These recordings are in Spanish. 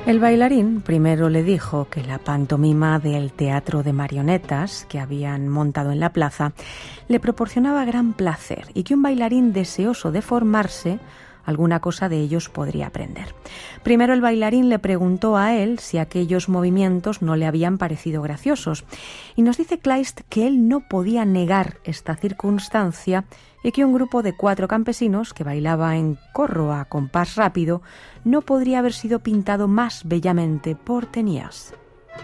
El bailarín primero le dijo que la pantomima del teatro de marionetas que habían montado en la plaza le proporcionaba gran placer y que un bailarín deseoso de formarse alguna cosa de ellos podría aprender. Primero el bailarín le preguntó a él si aquellos movimientos no le habían parecido graciosos, y nos dice Kleist que él no podía negar esta circunstancia y que un grupo de 4 campesinos que bailaba en corro a compás rápido no podría haber sido pintado más bellamente por Teniers.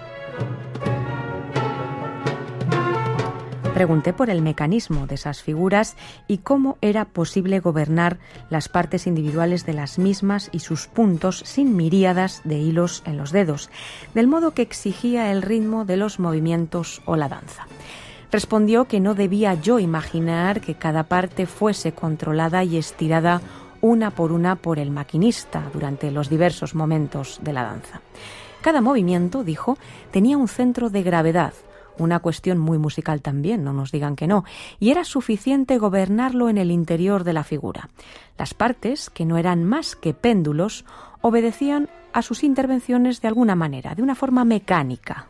Pregunté por el mecanismo de esas figuras y cómo era posible gobernar las partes individuales de las mismas y sus puntos sin miríadas de hilos en los dedos, del modo que exigía el ritmo de los movimientos o la danza. Respondió que no debía yo imaginar que cada parte fuese controlada y estirada una por el maquinista durante los diversos momentos de la danza. Cada movimiento, dijo, tenía un centro de gravedad, una cuestión muy musical también, no nos digan que no, y era suficiente gobernarlo en el interior de la figura. Las partes, que no eran más que péndulos, obedecían a sus intervenciones de alguna manera, de una forma mecánica.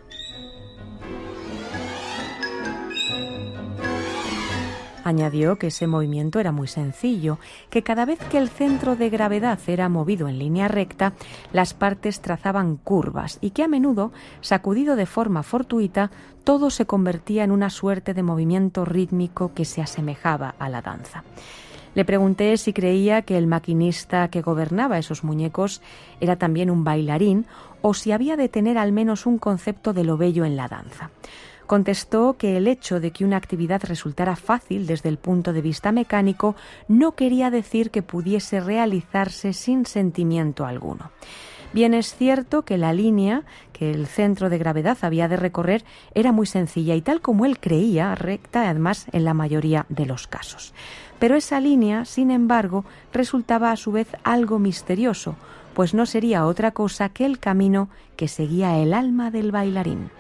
Añadió que ese movimiento era muy sencillo, que cada vez que el centro de gravedad era movido en línea recta, las partes trazaban curvas y que a menudo, sacudido de forma fortuita, todo se convertía en una suerte de movimiento rítmico que se asemejaba a la danza. Le pregunté si creía que el maquinista que gobernaba esos muñecos era también un bailarín o si había de tener al menos un concepto de lo bello en la danza. Contestó que el hecho de que una actividad resultara fácil desde el punto de vista mecánico no quería decir que pudiese realizarse sin sentimiento alguno. Bien es cierto que la línea que el centro de gravedad había de recorrer era muy sencilla y, tal como él creía, recta además en la mayoría de los casos. Pero esa línea, sin embargo, resultaba a su vez algo misterioso, pues no sería otra cosa que el camino que seguía el alma del bailarín.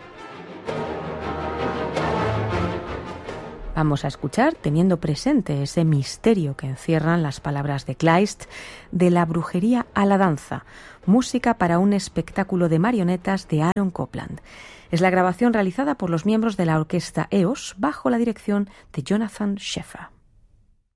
Vamos a escuchar, teniendo presente ese misterio que encierran las palabras de Kleist, De la brujería a la danza, música para un espectáculo de marionetas de Aaron Copland. Es la grabación realizada por los miembros de la orquesta EOS bajo la dirección de Jonathan Scheffer.